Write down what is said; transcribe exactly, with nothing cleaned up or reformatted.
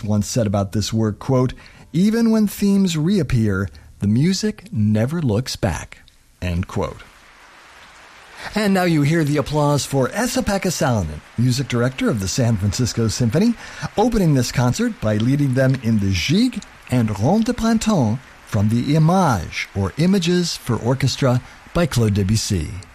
once said about this work, quote, "Even when themes reappear, the music never looks back," end quote. And now you hear the applause for Esa-Pekka Salonen, music director of the San Francisco Symphony, opening this concert by leading them in the Gigue and Ronde de Printemps from the Images, or Images for Orchestra, by Claude Debussy.